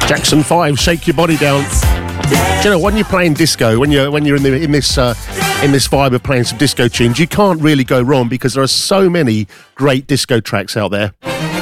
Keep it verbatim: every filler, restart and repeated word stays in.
Jackson five, Shake Your Body Down. Do you know, when you're playing disco, when you're when you're in the in this uh, in this vibe of playing some disco tunes, you can't really go wrong because there are so many great disco tracks out there.